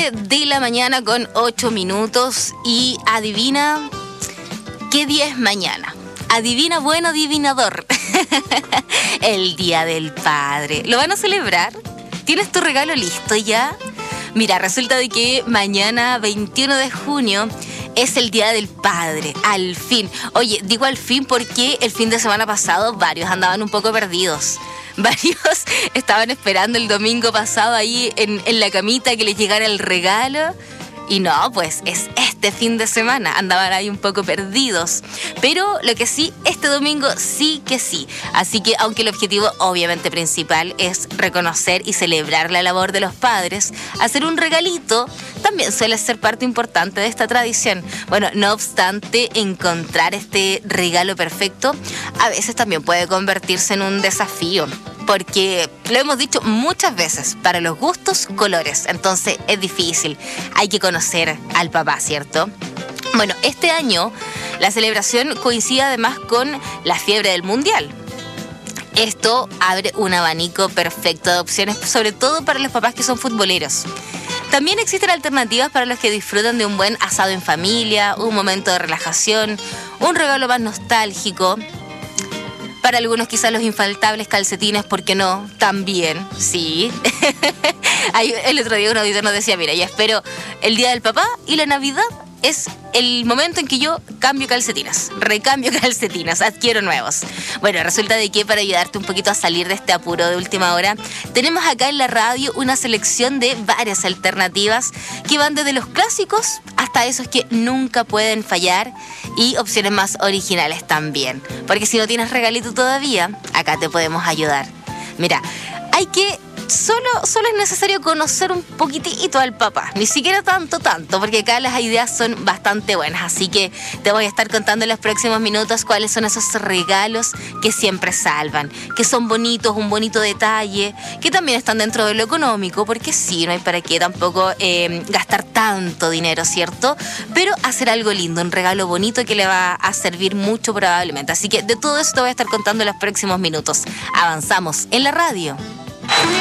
11 de la mañana con 8 minutos y adivina qué día es mañana. Adivina, bueno adivinador. El Día del Padre. ¿Lo van a celebrar? ¿Tienes tu regalo listo ya? Mira, resulta de que mañana 21 de junio es el Día del Padre, al fin. Oye, digo al fin porque el fin de semana pasado varios andaban un poco perdidos. Varios estaban esperando el domingo pasado ahí en la camita que les llegara el regalo. Y no, pues es este fin de semana, andaban ahí un poco perdidos. Pero lo que sí, este domingo sí que sí. Así que aunque el objetivo obviamente principal es reconocer y celebrar la labor de los padres, hacer un regalito también suele ser parte importante de esta tradición. Bueno, no obstante, encontrar este regalo perfecto a veces también puede convertirse en un desafío. Porque lo hemos dicho muchas veces, para los gustos, colores. Entonces es difícil. Hay que conocer al papá, ¿cierto? Bueno, este año la celebración coincide además con la fiebre del Mundial. Esto abre un abanico perfecto de opciones, sobre todo para los papás que son futboleros. También existen alternativas para los que disfrutan de un buen asado en familia, un momento de relajación, un regalo más nostálgico. Para algunos quizás los infaltables calcetines, ¿por qué no? También, sí. El otro día un auditor nos decía, mira, ya espero el Día del Papá y la Navidad es el momento en que yo cambio calcetines, recambio calcetines, adquiero nuevos. Bueno, resulta de que para ayudarte un poquito a salir de este apuro de última hora, tenemos acá en la radio una selección de varias alternativas que van desde los clásicos hasta esos que nunca pueden fallar y opciones más originales también. Porque si no tienes regalito todavía, acá te podemos ayudar. Mira, Solo es necesario conocer un poquitito al papá, ni siquiera tanto, porque acá las ideas son bastante buenas, así que te voy a estar contando en los próximos minutos cuáles son esos regalos que siempre salvan, que son bonitos, un bonito detalle, que también están dentro de lo económico, porque sí, no hay para qué tampoco gastar tanto dinero, ¿cierto? Pero hacer algo lindo, un regalo bonito que le va a servir mucho probablemente, así que de todo eso te voy a estar contando en los próximos minutos. Avanzamos en la radio.